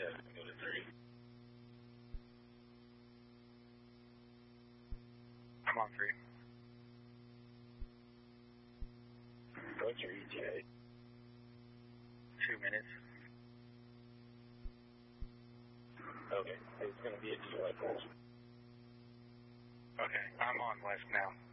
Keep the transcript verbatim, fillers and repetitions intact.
test and go to three. I'm on three. What's your E T A? Two minutes. Okay, it's going to be a two hours. Okay, I'm on west now.